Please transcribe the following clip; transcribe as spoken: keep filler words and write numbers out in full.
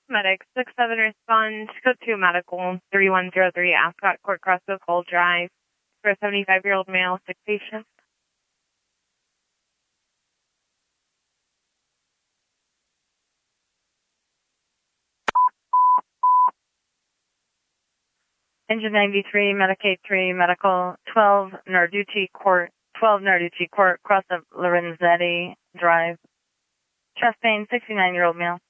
Medic six seven respond, code two medical, three one zero three Ascot Court Crossville Cold Drive for a seventy-five-year-old male, sick patient. Engine ninety-three, Medicaid three, Medical, twelve Narducci Court, twelve Narducci Court, cross of Lorenzetti Drive. Chest pain, sixty-nine-year-old male.